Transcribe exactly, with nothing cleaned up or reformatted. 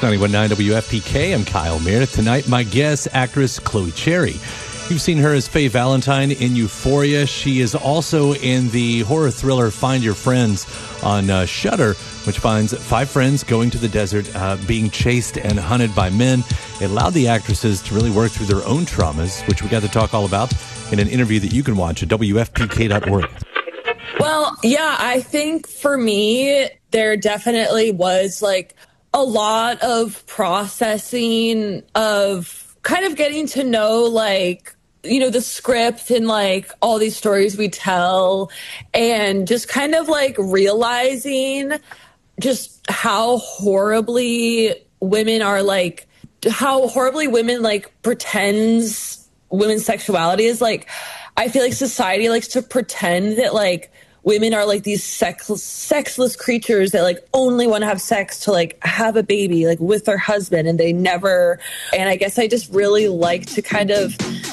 ninety-one point nine W F P K. I'm Kyle Meredith. Tonight, my guest, actress Chloe Cherry. You've seen her as Faye Valentine in Euphoria. She is also in the horror thriller Find Your Friends on uh, Shudder, which finds five friends going to the desert, uh, being chased and hunted by men. It allowed the actresses to really work through their own traumas, which we got to talk all about in an interview that you can watch at W F P K dot org. Well, yeah, I think for me, there definitely was like a lot of processing of kind of getting to know like, you know, the script and like all these stories we tell and just kind of like realizing just how horribly women are like, how horribly women like pretends women's sexuality is. Like, I feel like society likes to pretend that like women are like these sex, sexless creatures that like only want to have sex to like have a baby like with their husband, and they never. And I guess I just really like to kind of